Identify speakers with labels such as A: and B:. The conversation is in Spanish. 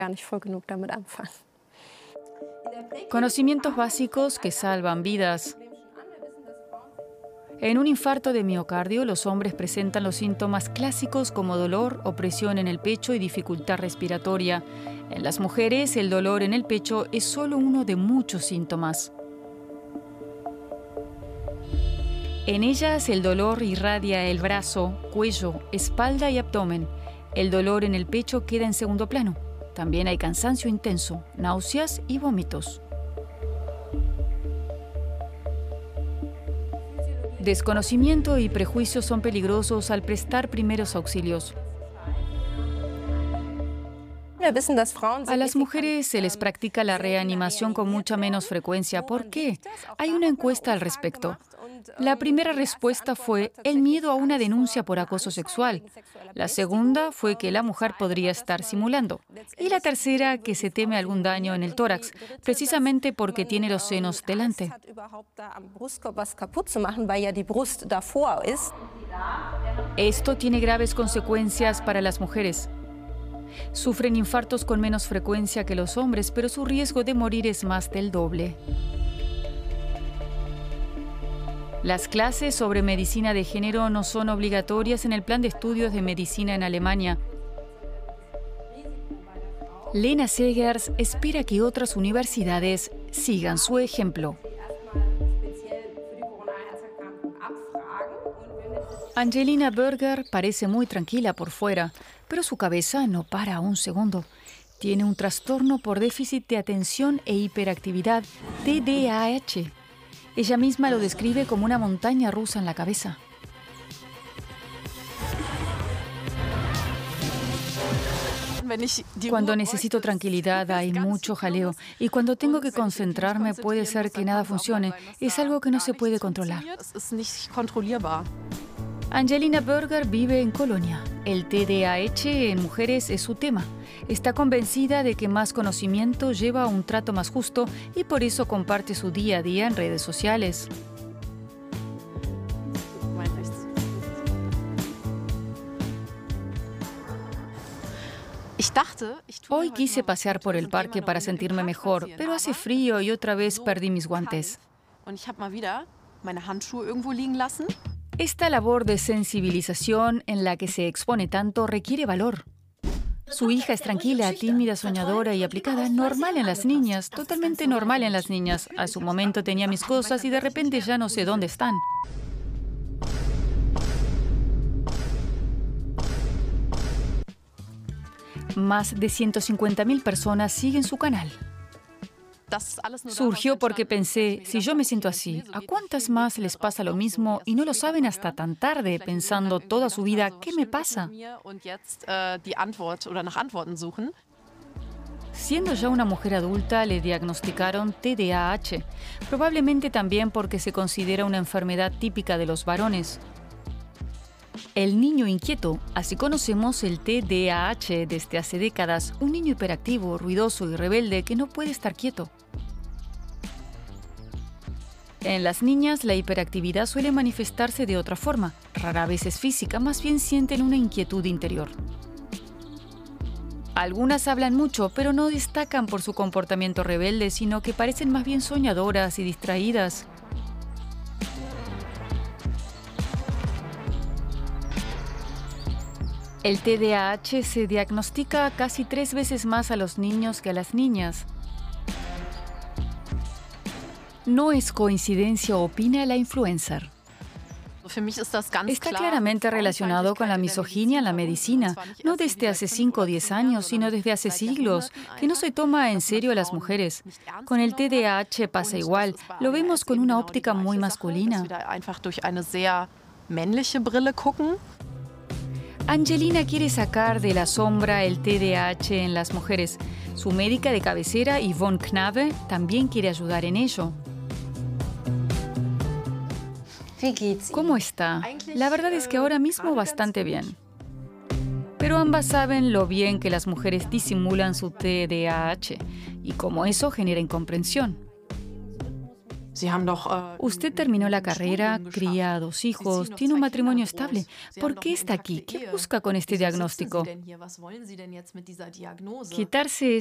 A: Conocimientos básicos que salvan vidas. En un infarto de miocardio, los hombres presentan los síntomas clásicos como dolor, opresión en el pecho y dificultad respiratoria. En las mujeres, el dolor en el pecho es solo uno de muchos síntomas. En ellas, el dolor irradia el brazo, cuello, espalda y abdomen. El dolor en el pecho queda en segundo plano. También hay cansancio intenso, náuseas y vómitos. Desconocimiento y prejuicios son peligrosos al prestar primeros auxilios. A las mujeres se les practica la reanimación con mucha menos frecuencia. ¿Por qué? Hay una encuesta al respecto. La primera respuesta fue el miedo a una denuncia por acoso sexual. La segunda fue que la mujer podría estar simulando. Y la tercera, que se teme algún daño en el tórax, precisamente porque tiene los senos delante. Esto tiene graves consecuencias para las mujeres. Sufren infartos con menos frecuencia que los hombres, pero su riesgo de morir es más del doble. Las clases sobre medicina de género no son obligatorias en el plan de estudios de medicina en Alemania. Lena Segers espera que otras universidades sigan su ejemplo. Angelina Berger parece muy tranquila por fuera, pero su cabeza no para un segundo. Tiene un trastorno por déficit de atención e hiperactividad, TDAH. Ella misma lo describe como una montaña rusa en la cabeza. Cuando necesito tranquilidad hay mucho jaleo y cuando tengo que concentrarme puede ser que nada funcione. Es algo que no se puede controlar. Angelina Berger vive en Colonia. El TDAH en mujeres es su tema. Está convencida de que más conocimiento lleva a un trato más justo y por eso comparte su día a día en redes sociales. Hoy quise pasear por el parque para sentirme mejor, pero hace frío y otra vez perdí mis guantes. Esta labor de sensibilización en la que se expone tanto requiere valor. Su hija es tranquila, tímida, soñadora y aplicada, normal en las niñas, totalmente normal en las niñas. A su momento tenía mis cosas y de repente ya no sé dónde están. Más de 150.000 personas siguen su canal. Surgió porque pensé, si yo me siento así, ¿a cuántas más les pasa lo mismo y no lo saben hasta tan tarde, pensando toda su vida, ¿qué me pasa? Siendo ya una mujer adulta, le diagnosticaron TDAH, probablemente también porque se considera una enfermedad típica de los varones. El niño inquieto, así conocemos el TDAH desde hace décadas, un niño hiperactivo, ruidoso y rebelde que no puede estar quieto. En las niñas, la hiperactividad suele manifestarse de otra forma, rara vez es física, más bien sienten una inquietud interior. Algunas hablan mucho, pero no destacan por su comportamiento rebelde, sino que parecen más bien soñadoras y distraídas. El TDAH se diagnostica casi 3 veces más a los niños que a las niñas. No es coincidencia, opina la influencer. Está claramente relacionado con la misoginia en la medicina, no desde hace 5 o 10 años, sino desde hace siglos, que no se toma en serio a las mujeres. Con el TDAH pasa igual, lo vemos con una óptica muy masculina. Angelina quiere sacar de la sombra el TDAH en las mujeres. Su médica de cabecera, Yvonne Knabe, también quiere ayudar en ello. ¿Cómo está? La verdad es que ahora mismo bastante bien. Pero ambas saben lo bien que las mujeres disimulan su TDAH y cómo eso genera incomprensión. Usted terminó la carrera, cría 2 hijos, tiene un matrimonio estable. ¿Por qué está aquí? ¿Qué busca con este diagnóstico? Quitarse